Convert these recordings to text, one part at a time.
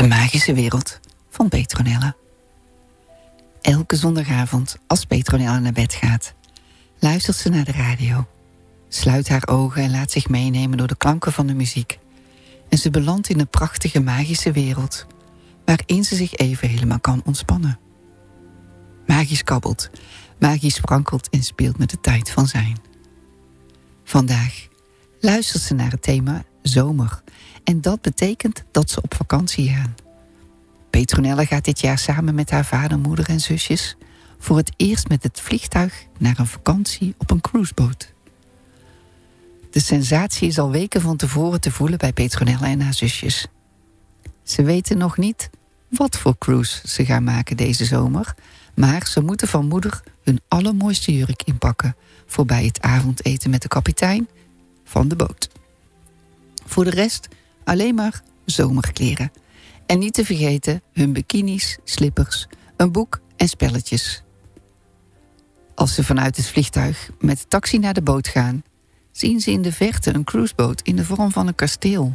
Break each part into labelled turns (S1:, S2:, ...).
S1: De magische wereld van Petronella. Elke zondagavond als Petronella naar bed gaat, luistert ze naar de radio. Sluit haar ogen en laat zich meenemen door de klanken van de muziek. En ze belandt in een prachtige magische wereld, waarin ze zich even helemaal kan ontspannen. Magisch kabbelt, magisch sprankelt en speelt met de tijd van zijn. Vandaag luistert ze naar het thema zomer. En dat betekent dat ze op vakantie gaan. Petronella gaat dit jaar samen met haar vader, moeder en zusjes voor het eerst met het vliegtuig naar een vakantie op een cruiseboot. De sensatie is al weken van tevoren te voelen bij Petronella en haar zusjes. Ze weten nog niet wat voor cruise ze gaan maken deze zomer, maar ze moeten van moeder hun allermooiste jurk inpakken voor bij het avondeten met de kapitein van de boot. Voor de rest alleen maar zomerkleren. En niet te vergeten hun bikinis, slippers, een boek en spelletjes. Als ze vanuit het vliegtuig met de taxi naar de boot gaan, zien ze in de verte een cruiseboot in de vorm van een kasteel.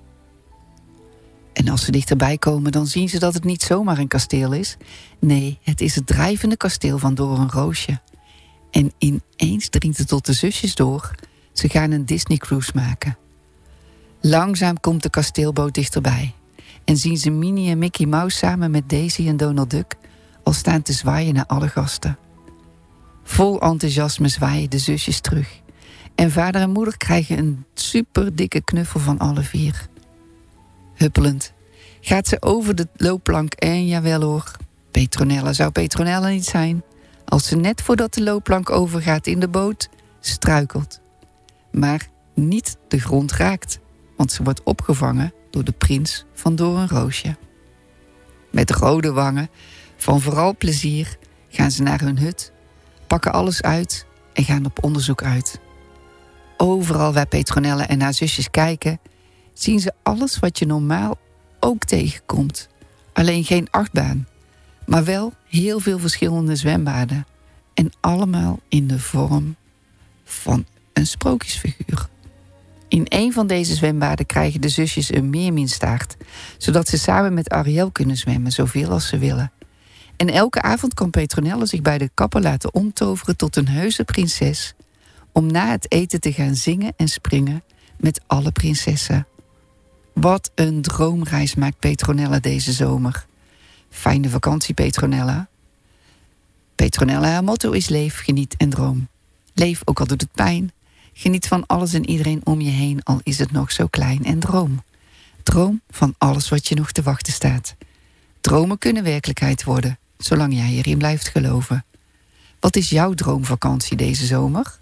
S1: En als ze dichterbij komen, dan zien ze dat het niet zomaar een kasteel is. Nee, het is het drijvende kasteel van Doornroosje. En ineens dringt het tot de zusjes door. Ze gaan een Disney cruise maken. Langzaam komt de kasteelboot dichterbij. En zien ze Minnie en Mickey Mouse samen met Daisy en Donald Duck al staan te zwaaien naar alle gasten. Vol enthousiasme zwaaien de zusjes terug. En vader en moeder krijgen een super dikke knuffel van alle vier. Huppelend gaat ze over de loopplank en jawel hoor, Petronella zou Petronella niet zijn als ze net voordat de loopplank overgaat in de boot struikelt. Maar niet de grond raakt, want ze wordt opgevangen door de prins van Doornroosje. Met rode wangen, van vooral plezier, gaan ze naar hun hut, pakken alles uit en gaan op onderzoek uit. Overal waar Petronella en haar zusjes kijken, zien ze alles wat je normaal ook tegenkomt. Alleen geen achtbaan, maar wel heel veel verschillende zwembaden. En allemaal in de vorm van een sprookjesfiguur. In een van deze zwembaden krijgen de zusjes een meerminstaart, zodat ze samen met Ariel kunnen zwemmen, zoveel als ze willen. En elke avond kan Petronella zich bij de kapper laten omtoveren tot een heuse prinses, om na het eten te gaan zingen en springen met alle prinsessen. Wat een droomreis maakt Petronella deze zomer. Fijne vakantie, Petronella. Petronella, haar motto is leef, geniet en droom. Leef, ook al doet het pijn. Geniet van alles en iedereen om je heen, al is het nog zo klein. En droom. Droom van alles wat je nog te wachten staat. Dromen kunnen werkelijkheid worden, zolang jij erin blijft geloven. Wat is jouw droomvakantie deze zomer?